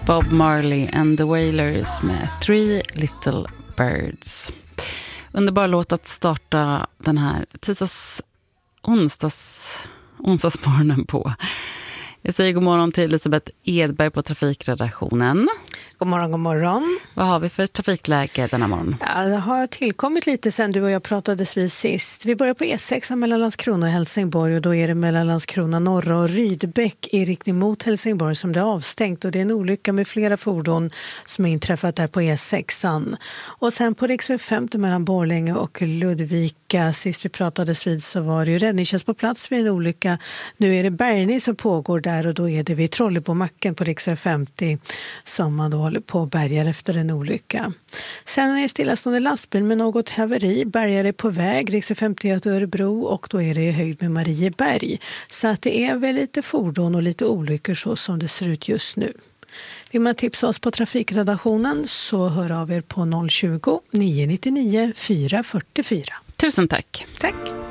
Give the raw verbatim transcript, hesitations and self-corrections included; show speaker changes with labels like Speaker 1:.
Speaker 1: Bob Marley and the Wailers med Three Little Birds. Underbar låt att starta den här tisdags onsdags onsdagsmorgonen på. Jag säger god morgon till Elisabeth Edberg på trafikredaktionen.
Speaker 2: God morgon, god morgon.
Speaker 1: Vad har vi för trafikläge denna morgon?
Speaker 2: Ja, det har tillkommit lite sen du och jag pratades vid sist. Vi börjar på E sex mellan Landskrona och Helsingborg och då är det mellan Landskrona norra och Rydbäck i riktning mot Helsingborg som det är avstängt och det är en olycka med flera fordon som är inträffat där på E sex. Och sen på riksväg femtio mellan Borlänge och Ludvika, sist vi pratades vid så var det ju räddningstjänst på plats vid en olycka. Nu är det bärgning som pågår där och då är det vid Trollebomacken på riksväg femtio som man då håller på och bärgar efter en olycka. Sen är det stillastående lastbil med något haveri. Bärgare på väg, riksväg femtio till Örebro och då är det i höjd med Marieberg. Så att det är väl lite fordon och lite olyckor så som det ser ut just nu. Vill man tipsa oss på trafikredaktionen så hör av er på noll tjugo, nio nio nio, fyra fyra fyra.
Speaker 1: Tusen tack.
Speaker 2: Tack.